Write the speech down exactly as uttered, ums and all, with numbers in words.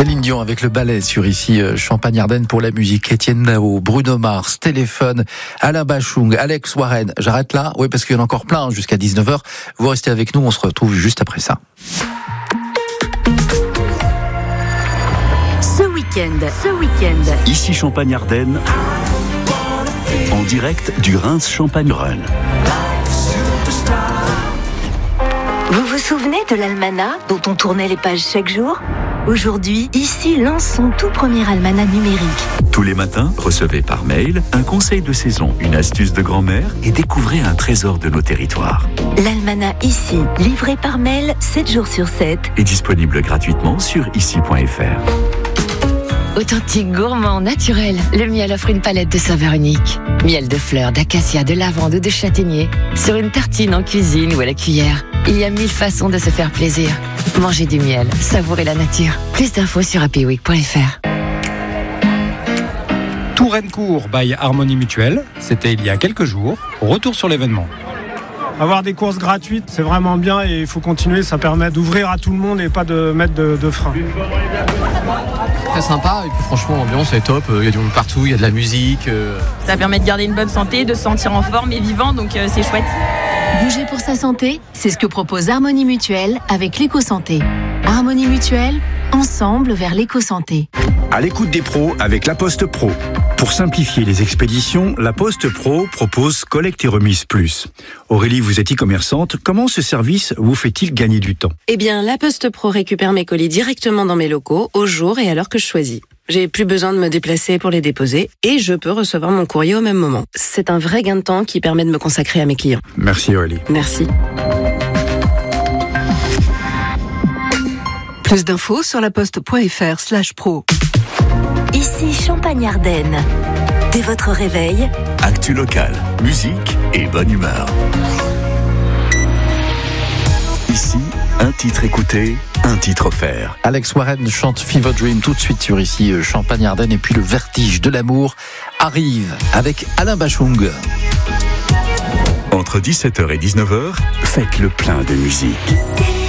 Céline Dion avec le ballet sur ici Champagne-Ardenne pour la musique. Étienne Dao, Bruno Mars, Téléphone, Alain Bachung, Alex Warren. J'arrête là, oui, parce qu'il y en a encore plein jusqu'à dix-neuf heures. Vous restez avec nous, on se retrouve juste après ça. Ce week-end, ce week-end. Ici Champagne-Ardenne, en direct du Reims Champagne Run. Vous vous souvenez de l'almanach dont on tournait les pages chaque jour ? Aujourd'hui, ici lance son tout premier almanach numérique. Tous les matins, recevez par mail un conseil de saison, une astuce de grand-mère et découvrez un trésor de nos territoires. L'almanach ici, livré par mail sept jours sur sept. Est disponible gratuitement sur ici point f r. Authentique, gourmand, naturel, le miel offre une palette de saveurs uniques. Miel de fleurs, d'acacia, de lavande ou de châtaignier, sur une tartine en cuisine ou à la cuillère. Il y a mille façons de se faire plaisir. Mangez du miel, savourez la nature. Plus d'infos sur happy week point f r. Touraine-Court by Harmonie Mutuelle, c'était il y a quelques jours. Retour sur l'événement. Avoir des courses gratuites, c'est vraiment bien et il faut continuer, ça permet d'ouvrir à tout le monde et pas de mettre de, de frein. Très sympa et puis franchement l'ambiance est top, il y a du monde partout, il y a de la musique. Euh... Ça permet de garder une bonne santé, de se sentir en forme et vivant, donc euh, c'est chouette. Bouger pour sa santé, c'est ce que propose Harmonie Mutuelle avec l'éco-santé. Harmonie Mutuelle, ensemble vers l'éco-santé. À l'écoute des pros avec La Poste Pro. Pour simplifier les expéditions, La Poste Pro propose Collecte et Remise Plus. Aurélie, vous êtes e-commerçante. Comment ce service vous fait-il gagner du temps ? Eh bien, La Poste Pro récupère mes colis directement dans mes locaux, au jour et à l'heure que je choisis. J'ai plus besoin de me déplacer pour les déposer et je peux recevoir mon courrier au même moment. C'est un vrai gain de temps qui permet de me consacrer à mes clients. Merci Aurélie. Merci. Plus d'infos sur laposte point f r slash pro. Ici Champagne-Ardenne. Dès votre réveil, actu local, musique et bonne humeur. Ici, un titre écouté, un titre offert. Alex Warren chante Fever Dream tout de suite sur ici Champagne-Ardenne et puis le vertige de l'amour arrive avec Alain Bachung. Entre dix-sept heures et dix-neuf heures, faites le plein de musique.